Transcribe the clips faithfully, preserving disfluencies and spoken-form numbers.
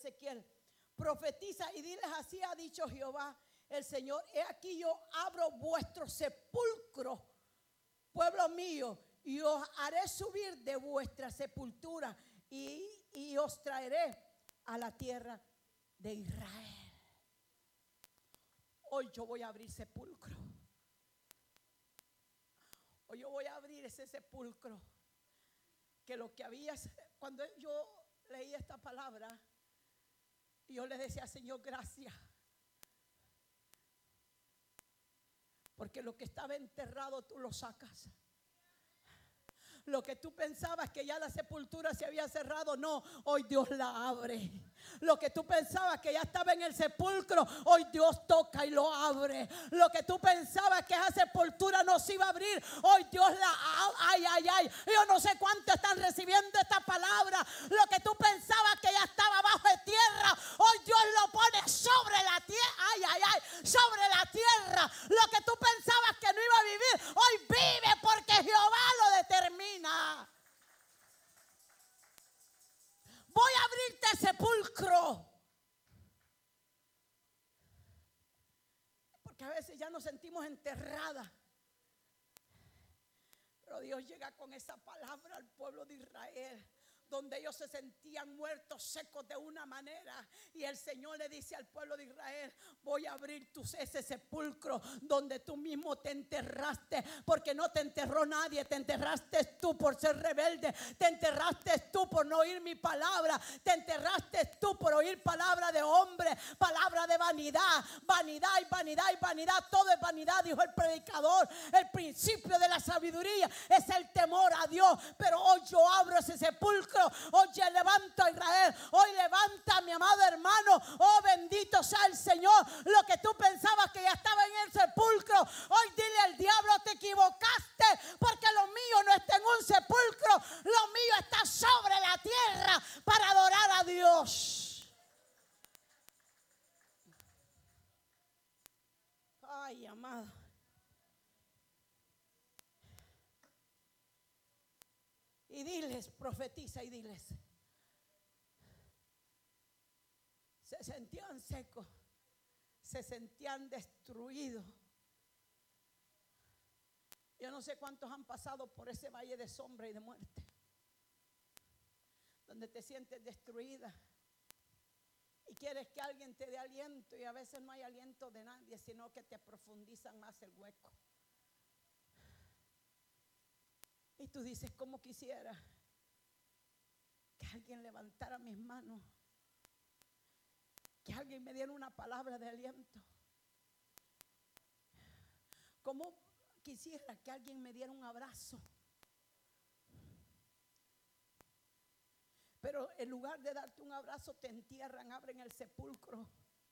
Ezequiel: profetiza y diles: así ha dicho Jehová el Señor, he aquí yo abro vuestro sepulcro, pueblo mío, y os haré subir de vuestra sepultura y, y os traeré a la tierra de Israel. Hoy yo voy a abrir sepulcro. Hoy yo voy a abrir ese sepulcro. Que lo que había, cuando yo leí esta palabra, yo le decía: Señor, gracias. Porque lo que estaba enterrado tú lo sacas. Lo que tú pensabas que ya la sepultura se había cerrado, no, hoy Dios la abre. Lo que tú pensabas que ya estaba en el sepulcro, hoy Dios toca y lo abre. Lo que tú pensabas que esa sepultura no se iba a abrir, hoy Dios la abre. Ay, ay, ay. Yo no sé cuánto están recibiendo esta palabra. Lo que tú pensabas que ya estaba bajo de tierra, hoy Dios lo pone sobre la tierra. Ay, ay, ay. Sobre la tierra. Lo que tú pensabas que no iba a vivir, hoy vive porque Jehová lo determina. Voy a abrirte el sepulcro. Porque a veces ya nos sentimos enterradas. Pero Dios llega con esa palabra al pueblo de Israel, donde ellos se sentían muertos, secos de una manera. Y el Señor le dice al pueblo de Israel: voy a abrir tu, ese sepulcro donde tú mismo te enterraste. Porque no te enterró nadie, te enterraste tú por ser rebelde. Te enterraste tú por no oír mi palabra. Te enterraste tú por oír palabra de hombre, palabra de vanidad. Vanidad y vanidad y vanidad, todo es vanidad, dijo el predicador. El principio de la sabiduría es el temor a Dios. Pero hoy yo abro ese sepulcro. Hoy levanto a Israel. Hoy levanta a mi amado hermano. Oh, bendito sea el Señor. Lo que tú pensabas que ya estaba en el sepulcro, hoy dile al diablo: te equivocaste, porque lo mío no está en un sepulcro. Lo mío está sobre la tierra para adorar a Dios. Ay, amado. Y diles, profetiza y diles: se sentían secos, se sentían destruidos. Yo no sé cuántos han pasado por ese valle de sombra y de muerte, donde te sientes destruida y quieres que alguien te dé aliento, y a veces no hay aliento de nadie, sino que te profundizan más el hueco. Y tú dices: ¿cómo quisiera que alguien levantara mis manos? Que alguien me diera una palabra de aliento. ¿Cómo quisiera que alguien me diera un abrazo? Pero en lugar de darte un abrazo, te entierran, abren el sepulcro.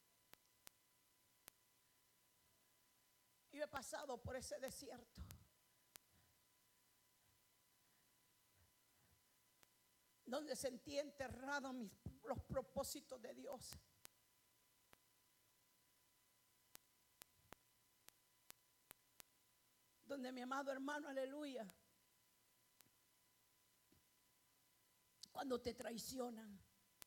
Yo he pasado por ese desierto, donde sentí enterrados mis, los propósitos de Dios. Donde mi amado hermano, aleluya, cuando te traicionan,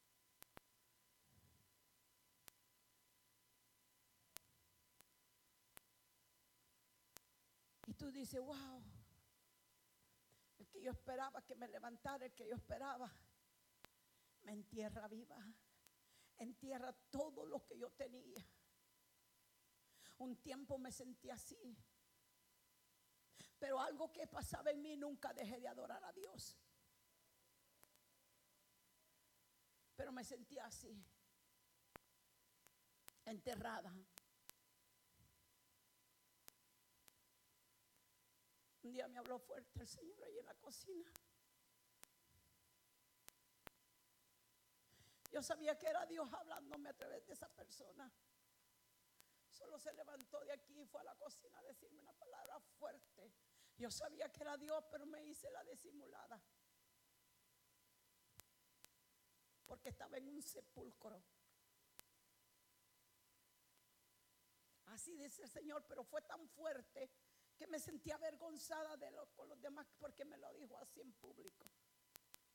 y tú dices: wow, el que yo esperaba que me levantara, el que yo esperaba, me entierra viva, entierra todo lo que yo tenía. Un tiempo me sentí así, pero algo que pasaba en mí, nunca dejé de adorar a Dios. Pero me sentía así, enterrada. Un día me habló fuerte el Señor ahí en la cocina. Yo sabía que era Dios hablándome a través de esa persona. Solo se levantó de aquí y fue a la cocina a decirme una palabra fuerte. Yo sabía que era Dios, pero me hice la disimulada, porque estaba en un sepulcro. Así dice el Señor, pero fue tan fuerte que me sentí avergonzada de lo, con los demás, porque me lo dijo así en público.